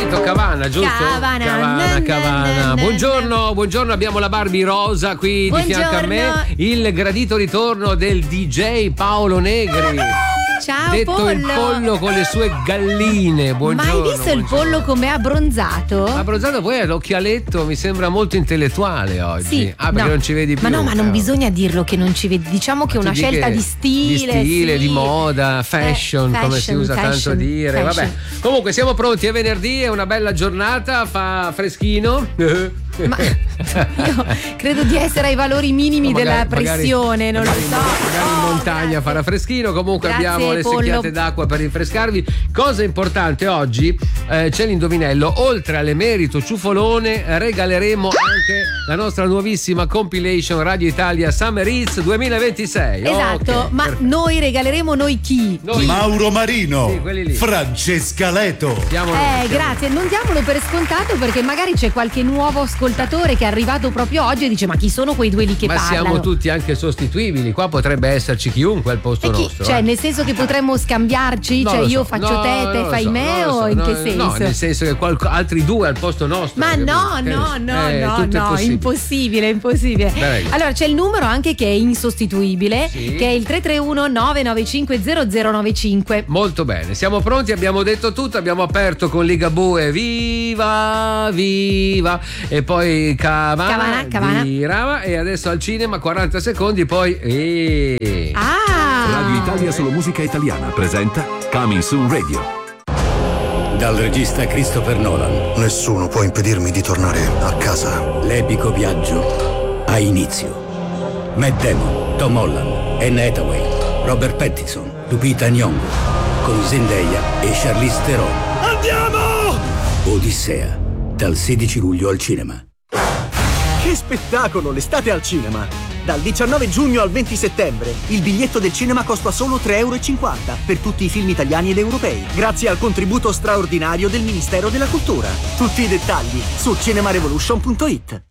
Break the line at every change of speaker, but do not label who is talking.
Vito Cavana, giusto? Cavana. Buongiorno, abbiamo la Barbie rosa qui di fianco a me, il gradito ritorno del DJ Paolo Negri.
Ciao,
detto
pollo.
Il pollo con le sue galline. Buongiorno.
Ma hai visto il pollo come ha abbronzato?
Abbronzato, poi all'occhialetto mi sembra molto intellettuale oggi.
Sì,
perché non ci vedi più.
Ma non bisogna dirlo che non ci vedi. Diciamo che è una scelta di stile.
Di
sì.
moda, fashion, come si usa tanto dire.
Fashion.
Vabbè. Comunque siamo pronti, è venerdì, è una bella giornata, fa freschino.
Ma io credo di essere ai valori minimi della pressione, non lo so.
Magari in montagna farà freschino. Comunque
Grazie,
abbiamo le
pollo.
secchiate d'acqua per rinfrescarvi. Cosa importante oggi, c'è l'indovinello. Oltre all'emerito ciufolone regaleremo anche la nostra nuovissima compilation Radio Italia Summer Hits 2026.
Esatto,
Okay.
ma noi regaleremo chi?
Noi.
Mauro Marino,
Sì, quelli lì.
Francesca Leto.
Diamolo, diamolo.
Grazie, non diamolo per scontato perché magari c'è qualche nuovo ascoltatore che è arrivato proprio oggi e dice ma chi sono quei due lì che
Ma
parlano?
siamo tutti anche sostituibili. Qua potrebbe esserci chiunque al posto nostro.
Cioè nel senso che potremmo scambiarci?
Non
cioè
lo
io
so.
faccio
No,
te,
non
te
lo
fai
so,
me
non lo
o
so.
in che senso?
No, nel senso che altri due al posto nostro.
Ma no,
tutto è
impossibile.
Prego.
Allora c'è il numero anche che è insostituibile,
Sì.
che è il 331 995 0095.
Molto bene, siamo pronti, abbiamo detto tutto, abbiamo aperto con Ligabue viva e poi Cavana di Rava, e adesso al cinema 40 secondi poi
Radio Italia Solo Musica Italiana presenta Coming Soon Radio.
Dal regista Christopher Nolan,
Nessuno può impedirmi di tornare a casa.
l'epico viaggio ha inizio. Matt Damon, Tom Holland, Anne Hathaway, Robert Pattinson, Lupita Nyong'o, con Zendaya e Charlize Theron.
Andiamo!
Odissea, dal 16 luglio al cinema.
Che spettacolo, l'estate al cinema! Dal 19 giugno al 20 settembre il biglietto del cinema costa solo €3,50 per tutti i film italiani ed europei, grazie al contributo straordinario del Ministero della Cultura. Tutti i dettagli su cinemarevolution.it.